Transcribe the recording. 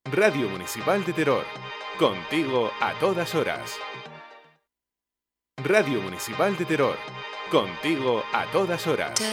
Radio Municipal de Teror. Contigo a todas horas. Radio Municipal de Teror. Contigo a todas horas.